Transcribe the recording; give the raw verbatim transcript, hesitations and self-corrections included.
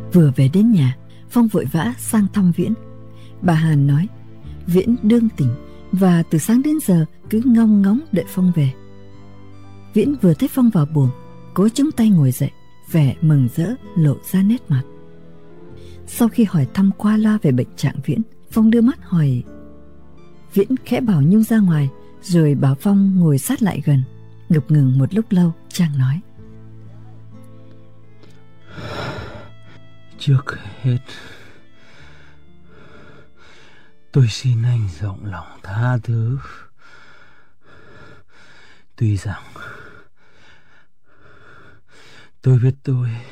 Vừa về đến nhà, Phong vội vã sang thăm Viễn. Bà Hàn nói Viễn đương tỉnh và từ sáng đến giờ cứ ngóng ngóng đợi Phong về. Viễn vừa thấy Phong vào buồng, cố chống tay ngồi dậy, vẻ mừng rỡ lộ ra nét mặt. Sau khi hỏi thăm qua loa về bệnh trạng Viễn, Phong đưa mắt hỏi. Viễn khẽ bảo Nhung ra ngoài, rồi bảo Phong ngồi sát lại gần. Ngập ngừng một lúc lâu, chàng nói: Trước hết, tôi xin anh rộng lòng tha thứ. Tuy rằng tôi biết tôi